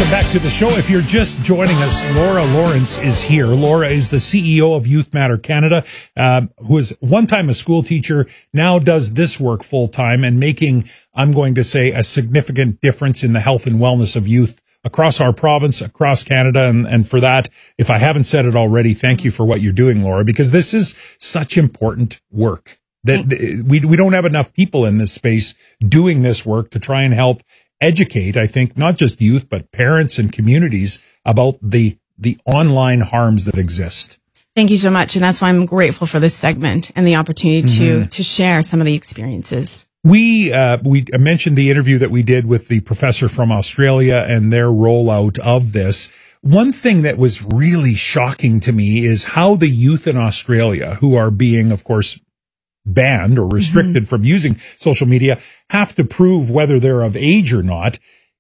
Welcome back to the show. If you're just joining us, Laura Lawrence is here. Laura is the CEO of Youth Matter Canada, who is one time a school teacher, now does this work full time and making, I'm going to say, a significant difference in the health and wellness of youth across our province, across Canada. And for that, if I haven't said it already, thank you for what you're doing, Laura, because this is such important work that we don't have enough people in this space doing this work to try and help educate, I think, not just youth, but parents and communities about the online harms that exist. Thank you so much. And that's why I'm grateful for this segment and the opportunity to share some of the experiences. We mentioned the interview that we did with the professor from Australia and their rollout of this. One thing that was really shocking to me is how the youth in Australia, who are being, of course, banned or restricted from using social media, have to prove whether they're of age or not.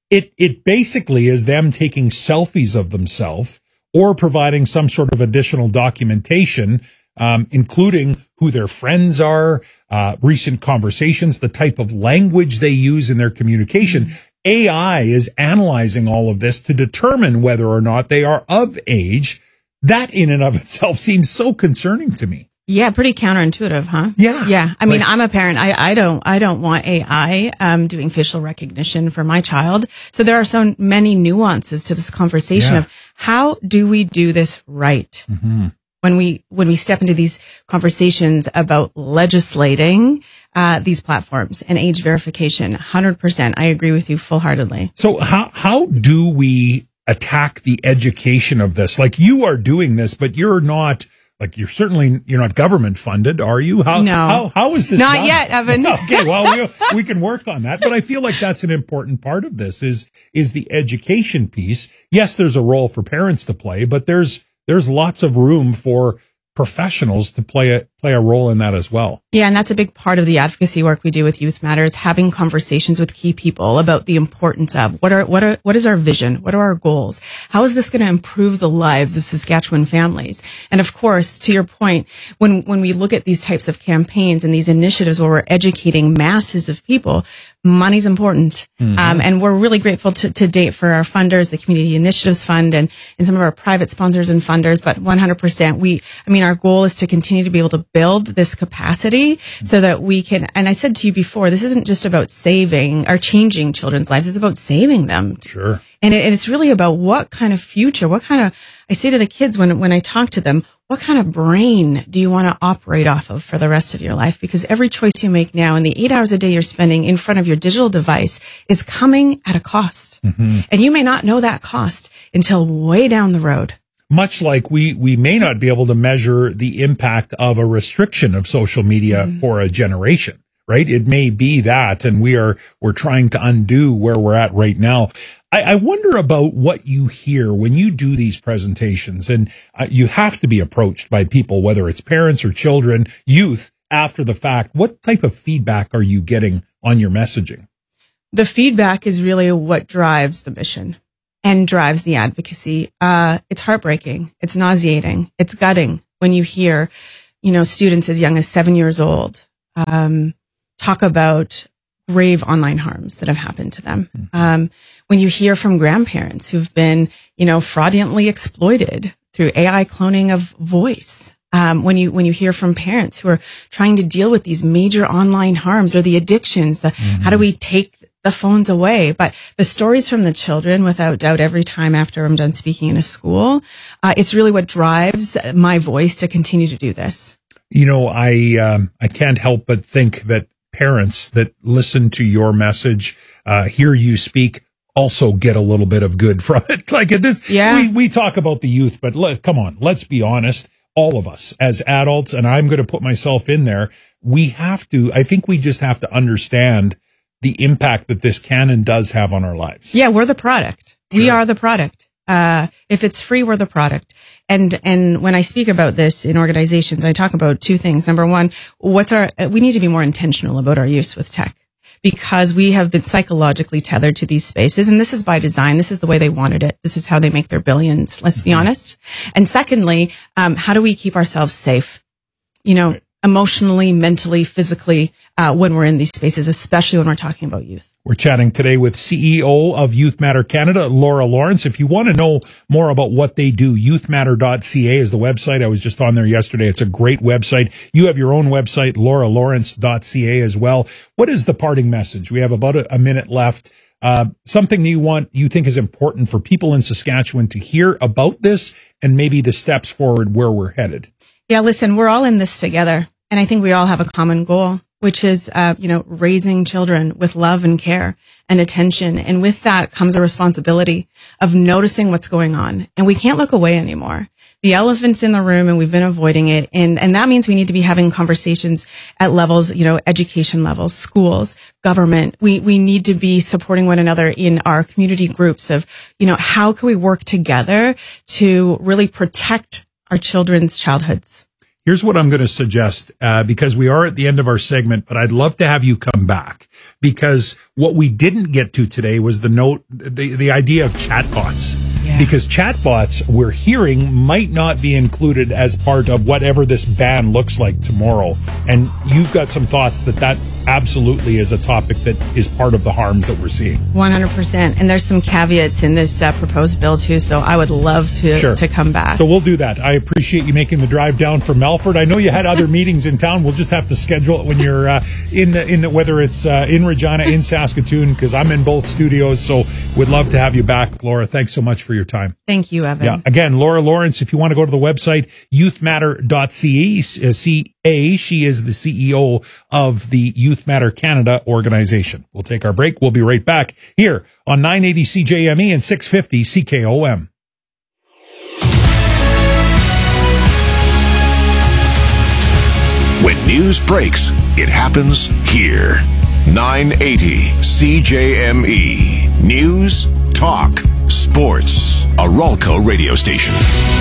It basically is them taking selfies of themselves or providing some sort of additional documentation, including who their friends are, recent conversations, the type of language they use in their communication. AI is analyzing all of this to determine whether or not they are of age. That in and of itself seems so concerning to me. Yeah, pretty counterintuitive, huh? Yeah. Yeah. I mean, I'm a parent. I don't want AI doing facial recognition for my child. So there are so many nuances to this conversation of how do we do this right? When we step into these conversations about legislating these platforms and age verification, 100%. I agree with you full-heartedly. So how do we attack the education of this? Like, you are doing this, but you're not. Like, you're not government funded, are you? No. How is this not done? yet, Evan. Okay, well, we can work on that. But I feel like that's an important part of this is the education piece. Yes, there's a role for parents to play, but there's lots of room for professionals to play a role in that as well. Yeah, and that's a big part of the advocacy work we do with Youth Matters, having conversations with key people about the importance of what is our vision? What are our goals? How is this going to improve the lives of Saskatchewan families? And of course, to your point, when we look at these types of campaigns and these initiatives where we're educating masses of people, money's important. And we're really grateful to date for our funders, the Community Initiatives Fund and some of our private sponsors and funders. But 100%, our goal is to continue to be able to build this capacity so that we can, and I said to you before, this isn't just about saving or changing children's lives. It's about saving them. Sure. And it's really about what kind of future, I say to the kids when I talk to them, what kind of brain do you want to operate off of for the rest of your life? Because every choice you make now and the 8 hours a day you're spending in front of your digital device is coming at a cost. And you may not know that cost until way down the road. Much like we may not be able to measure the impact of a restriction of social media for a generation, right? It may be that, and we're trying to undo where we're at right now. I wonder about what you hear when you do these presentations, and you have to be approached by people, whether it's parents or children, youth, after the fact. What type of feedback are you getting on your messaging? The feedback is really what drives the mission and drives the advocacy. It's heartbreaking. It's nauseating. It's gutting when you hear, students as young as 7 years old, talk about grave online harms that have happened to them. When you hear from grandparents who've been, fraudulently exploited through AI cloning of voice. When you hear from parents who are trying to deal with these major online harms or the addictions, how do we take the phones away? But the stories from the children, without doubt, every time after I'm done speaking in a school, it's really what drives my voice to continue to do this. I can't help but think that parents that listen to your message, hear you speak, also get a little bit of good from it. Like this, we talk about the youth, but come on, let's be honest. All of us as adults, and I'm going to put myself in there, I think we just have to understand the impact that this can and does have on our lives. Yeah, we're the product. Sure. We are the product. If it's free, we're the product. And when I speak about this in organizations, I talk about two things. Number one, we need to be more intentional about our use with tech, because we have been psychologically tethered to these spaces. And this is by design. This is the way they wanted it. This is how they make their billions. Let's be honest. And secondly, how do we keep ourselves safe? emotionally, mentally, physically, when we're in these spaces, especially when we're talking about youth. We're chatting today with CEO of Youth Matter Canada, Laura Lawrence. If you want to know more about what they do, youthmatter.ca is the website. I was just on there yesterday. It's a great website. You have your own website, lauralawrence.ca as well. What is the parting message? We have about a minute left. Something that you think is important for people in Saskatchewan to hear about this and maybe the steps forward where we're headed. Yeah, listen, we're all in this together. And I think we all have a common goal, which is, raising children with love and care and attention. And with that comes a responsibility of noticing what's going on. And we can't look away anymore. The elephant's in the room and we've been avoiding it. And that means we need to be having conversations at levels, education levels, schools, government. We need to be supporting one another in our community groups of, how can we work together to really protect our children's childhoods. Here's what I'm going to suggest, because we are at the end of our segment, but I'd love to have you come back, because what we didn't get to today was the idea of chatbots. Yeah. Because chatbots, we're hearing, might not be included as part of whatever this ban looks like tomorrow. And you've got some thoughts that absolutely is a topic that is part of the harms that we're seeing. 100%. And there's some caveats in this proposed bill too, so I would love to come back. So we'll do that. I appreciate you making the drive down from Melfort. I know you had other meetings in town. We'll just have to schedule it when you're whether it's in Regina, in Saskatoon, because I'm in both studios. So we'd love to have you back, Laura. Thanks so much for your time. Thank you, Evan. Yeah. Again, Laura Lawrence, if you want to go to the website, youthmatter.ca, she is the CEO of the Youth Matter Canada organization. We'll take our break. We'll be right back here on 980 CJME and 650 CKOM. When news breaks, it happens here. 980 CJME. News, talk, sports. A Ralco radio station.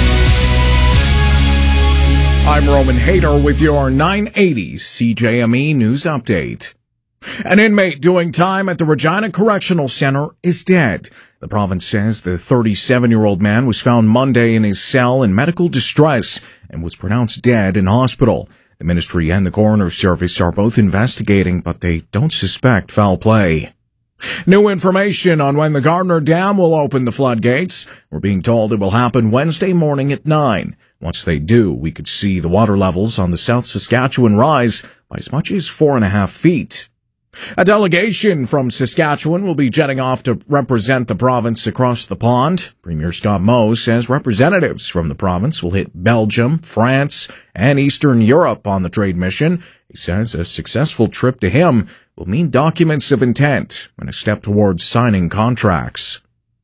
I'm Roman Hayter with your 980 CJME News Update. An inmate doing time at the Regina Correctional Center is dead. The province says the 37-year-old man was found Monday in his cell in medical distress and was pronounced dead in hospital. The ministry and the coroner's service are both investigating, but they don't suspect foul play. New information on when the Gardner Dam will open the floodgates. We're being told it will happen Wednesday morning at 9. Once they do, we could see the water levels on the South Saskatchewan rise by as much as 4.5 feet. A delegation from Saskatchewan will be jetting off to represent the province across the pond. Premier Scott Moe says representatives from the province will hit Belgium, France, and Eastern Europe on the trade mission. He says a successful trip to him will mean documents of intent and a step towards signing contracts.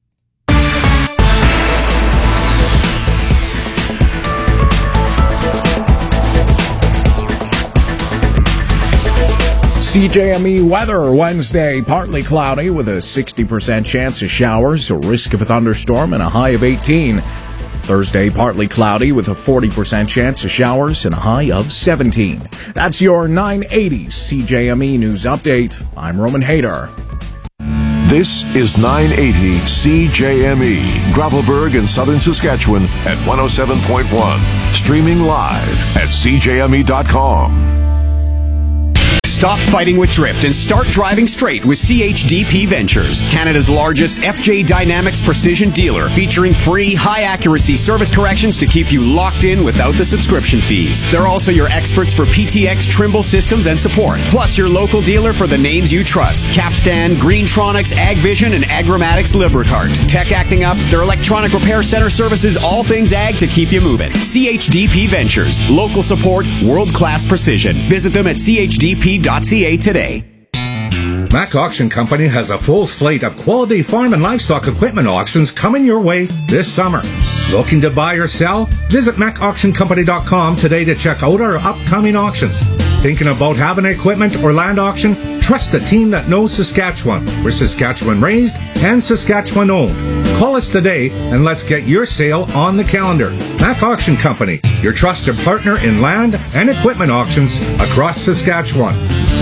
CJME weather Wednesday, partly cloudy with a 60% chance of showers, a risk of a thunderstorm, and a high of 18. Thursday, partly cloudy with a 40% chance of showers and a high of 17. That's your 980 CJME News Update. I'm Roman Hayter. This is 980 CJME, Gravelbourg in southern Saskatchewan at 107.1. Streaming live at CJME.com. Stop fighting with drift and start driving straight with CHDP Ventures, Canada's largest FJ Dynamics precision dealer, featuring free, high-accuracy service corrections to keep you locked in without the subscription fees. They're also your experts for PTX Trimble systems and support, plus your local dealer for the names you trust: Capstan, Greentronics, AgVision, and Agromatics Lubricart. Tech acting up, their electronic repair center services all things ag to keep you moving. CHDP Ventures, local support, world-class precision. Visit them at CHDP.ca today. Mac Auction Company has a full slate of quality farm and livestock equipment auctions coming your way this summer. Looking to buy or sell? Visit MacAuctionCompany.com today to check out our upcoming auctions. Thinking about having equipment or land auction? Trust the team that knows Saskatchewan. We're Saskatchewan raised and Saskatchewan owned. Call us today and let's get your sale on the calendar. Mac Auction Company, your trusted partner in land and equipment auctions across Saskatchewan.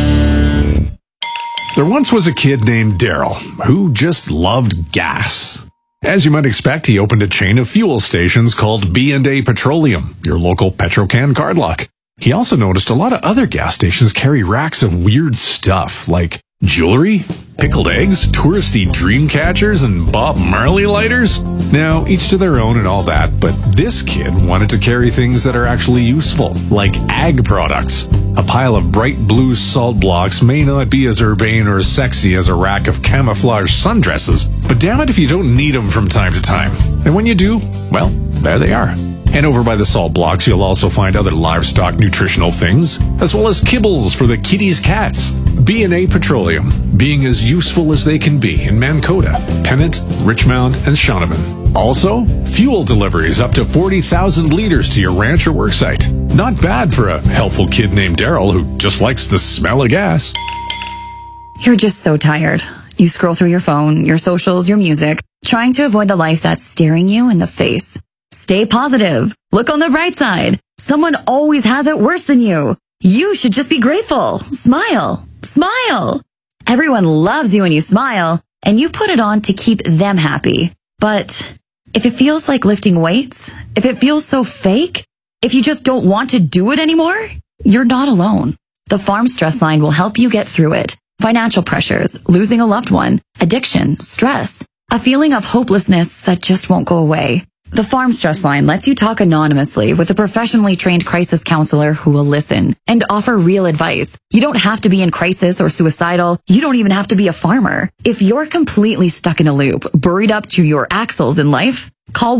There once was a kid named Daryl who just loved gas. As you might expect, he opened a chain of fuel stations called B&A Petroleum, your local Petrocan card lock. He also noticed a lot of other gas stations carry racks of weird stuff like jewelry, pickled eggs, touristy dream catchers, and Bob Marley lighters. Now, each to their own and all that, but this kid wanted to carry things that are actually useful, like ag products. A pile of bright blue salt blocks may not be as urbane or as sexy as a rack of camouflage sundresses, but damn it if you don't need them from time to time. And when you do, well, there they are. And over by the salt blocks, you'll also find other livestock nutritional things, as well as kibbles for the kitties' cats. B&A Petroleum, being as useful as they can be in Mankota, Pennant, Richmond, and Shaunavon. Also, fuel deliveries up to 40,000 liters to your ranch or worksite. Not bad for a helpful kid named Daryl who just likes the smell of gas. You're just so tired. You scroll through your phone, your socials, your music, trying to avoid the life that's staring you in the face. Stay positive. Look on the bright side. Someone always has it worse than you. You should just be grateful. Smile. Smile. Everyone loves you when you smile, and you put it on to keep them happy. But if it feels like lifting weights, if it feels so fake, if you just don't want to do it anymore, you're not alone. The Farm Stress Line will help you get through it. Financial pressures, losing a loved one, addiction, stress, a feeling of hopelessness that just won't go away. The Farm Stress Line lets you talk anonymously with a professionally trained crisis counselor who will listen and offer real advice. You don't have to be in crisis or suicidal. You don't even have to be a farmer. If you're completely stuck in a loop, buried up to your axles in life, call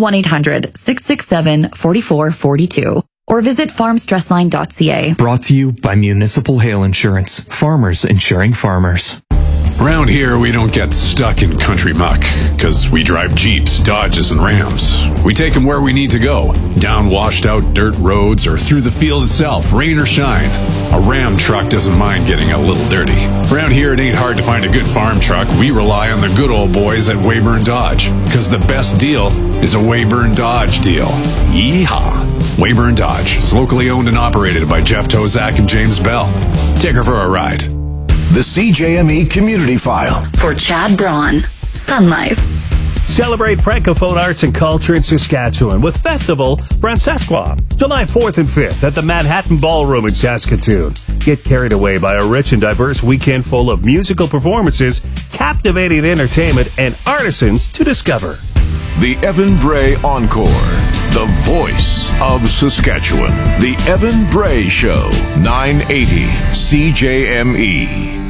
1-800-667-4442 or visit farmstressline.ca. Brought to you by Municipal Hail Insurance. Farmers insuring farmers. Around here, we don't get stuck in country muck, because we drive Jeeps, Dodges, and Rams. We take them where we need to go, down washed-out dirt roads or through the field itself, rain or shine. A Ram truck doesn't mind getting a little dirty. Around here, it ain't hard to find a good farm truck. We rely on the good old boys at Weyburn Dodge, because the best deal is a Weyburn Dodge deal. Yeehaw! Weyburn Dodge is locally owned and operated by Jeff Tozak and James Bell. Take her for a ride. The CJME Community File. For Chad Braun, Sun Life. Celebrate Francophone arts and culture in Saskatchewan with Festival Francescois, July 4th and 5th at the Manhattan Ballroom in Saskatoon. Get carried away by a rich and diverse weekend full of musical performances, captivating entertainment, and artisans to discover. The Evan Bray Encore. The voice of Saskatchewan. The Evan Bray Show. 980 CJME.